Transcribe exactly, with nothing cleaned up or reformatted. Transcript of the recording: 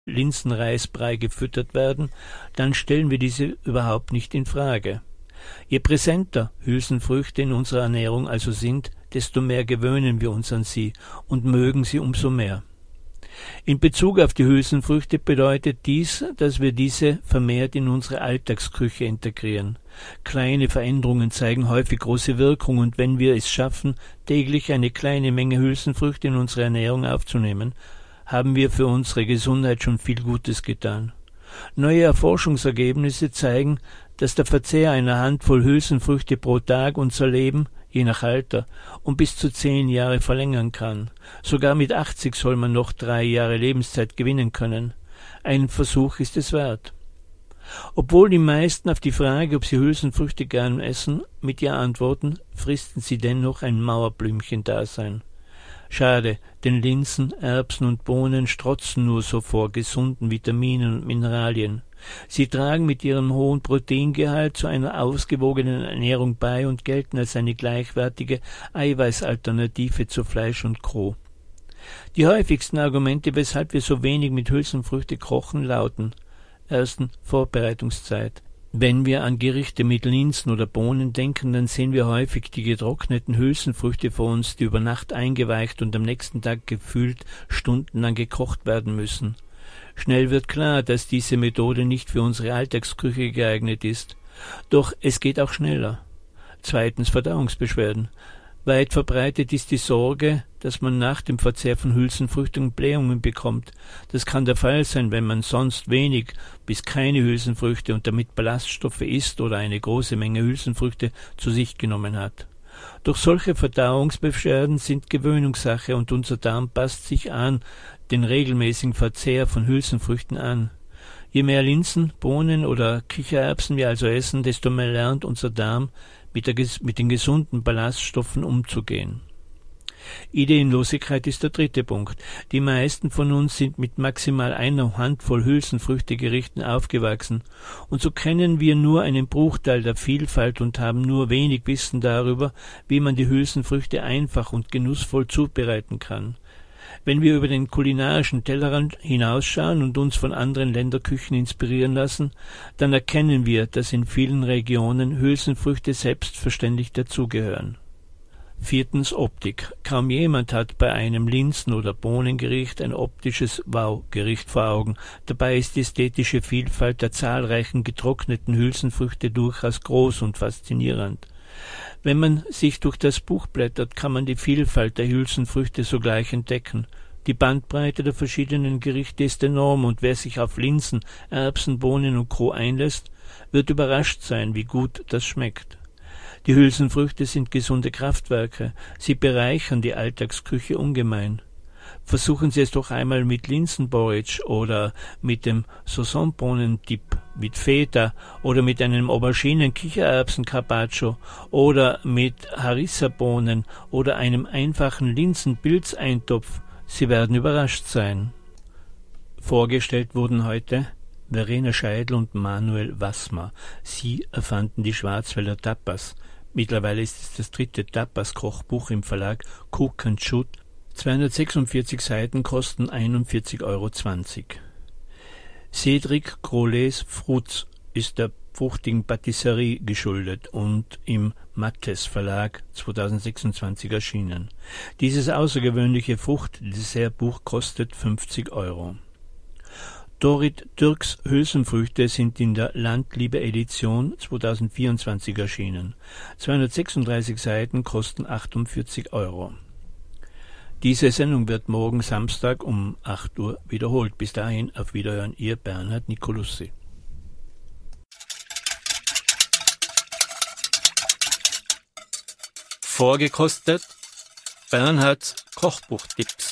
Linsenreisbrei gefüttert werden, dann stellen wir diese überhaupt nicht in Frage. Je präsenter Hülsenfrüchte in unserer Ernährung also sind, desto mehr gewöhnen wir uns an sie und mögen sie umso mehr. In Bezug auf die Hülsenfrüchte bedeutet dies, dass wir diese vermehrt in unsere Alltagsküche integrieren. Kleine Veränderungen zeigen häufig große Wirkung, und wenn wir es schaffen, täglich eine kleine Menge Hülsenfrüchte in unsere Ernährung aufzunehmen, haben wir für unsere Gesundheit schon viel Gutes getan. Neue Forschungsergebnisse zeigen, dass der Verzehr einer Handvoll Hülsenfrüchte pro Tag unser Leben, je nach Alter, um bis zu zehn Jahre verlängern kann. Sogar mit achtzig soll man noch drei Jahre Lebenszeit gewinnen können. Ein Versuch ist es wert. Obwohl die meisten auf die Frage, ob sie Hülsenfrüchte gern essen, mit Ja antworten, fristen sie dennoch ein Mauerblümchen-Dasein. Schade, denn Linsen, Erbsen und Bohnen strotzen nur so vor gesunden Vitaminen und Mineralien. Sie tragen mit ihrem hohen Proteingehalt zu einer ausgewogenen Ernährung bei und gelten als eine gleichwertige Eiweißalternative zu Fleisch und Roh. Die häufigsten Argumente, weshalb wir so wenig mit Hülsenfrüchte kochen, lauten: Erstens, Vorbereitungszeit. Wenn wir an Gerichte mit Linsen oder Bohnen denken, dann sehen wir häufig die getrockneten Hülsenfrüchte vor uns, die über Nacht eingeweicht und am nächsten Tag gefühlt stundenlang gekocht werden müssen. Schnell wird klar, dass diese Methode nicht für unsere Alltagsküche geeignet ist. Doch es geht auch schneller. Zweitens, Verdauungsbeschwerden. Weit verbreitet ist die Sorge, dass man nach dem Verzehr von Hülsenfrüchten Blähungen bekommt. Das kann der Fall sein, wenn man sonst wenig bis keine Hülsenfrüchte und damit Ballaststoffe isst oder eine große Menge Hülsenfrüchte zu sich genommen hat. Doch solche Verdauungsbeschwerden sind Gewöhnungssache und unser Darm passt sich an den regelmäßigen Verzehr von Hülsenfrüchten an. Je mehr Linsen, Bohnen oder Kichererbsen wir also essen, desto mehr lernt unser Darm mit, der, mit den gesunden Ballaststoffen umzugehen. Ideenlosigkeit ist der dritte Punkt. Die meisten von uns sind mit maximal einer Handvoll Hülsenfrüchtegerichten aufgewachsen, und so kennen wir nur einen Bruchteil der Vielfalt und haben nur wenig Wissen darüber, wie man die Hülsenfrüchte einfach und genussvoll zubereiten kann. Wenn wir über den kulinarischen Tellerrand hinausschauen und uns von anderen Länderküchen inspirieren lassen, dann erkennen wir, dass in vielen Regionen Hülsenfrüchte selbstverständlich dazugehören. Viertens, Optik. Kaum jemand hat bei einem Linsen- oder Bohnengericht ein optisches Wow-Gericht vor Augen. Dabei ist die ästhetische Vielfalt der zahlreichen getrockneten Hülsenfrüchte durchaus groß und faszinierend. Wenn man sich durch das Buch blättert, kann man die Vielfalt der Hülsenfrüchte sogleich entdecken. Die Bandbreite der verschiedenen Gerichte ist enorm, und wer sich auf Linsen, Erbsen, Bohnen und Co. einlässt, wird überrascht sein, wie gut das schmeckt. Die Hülsenfrüchte sind gesunde Kraftwerke. Sie bereichern die Alltagsküche ungemein. Versuchen Sie es doch einmal mit Linsenporridge oder mit dem Saisonbohnendip, mit Feta oder mit einem Auberginen-Kichererbsen-Carpaccio oder mit Harissa-Bohnen oder einem einfachen Linsenpilzeintopf. Sie werden überrascht sein. Vorgestellt wurden heute Verena Scheidl und Manuel Wassmer. Sie erfanden die Schwarzwälder Tapas. Mittlerweile ist es das dritte Tapas-Kochbuch im Verlag Cook and Shoot. zweihundertsechsundvierzig Seiten kosten einundvierzig Euro zwanzig. Cédric Groles Fruits ist der fruchtigen Patisserie geschuldet und im Mattes Verlag zweitausendsechsundzwanzig erschienen. Dieses außergewöhnliche Fruchtdessertbuch kostet fünfzig Euro. Dorit Türks Hülsenfrüchte sind in der Landliebe-Edition zweitausendvierundzwanzig erschienen. zweihundertsechsunddreißig Seiten kosten achtundvierzig Euro. Diese Sendung wird morgen Samstag um acht Uhr wiederholt. Bis dahin auf Wiederhören, Ihr Bernhard Nicolussi. Vorgekostet Bernhards Kochbuchtipps.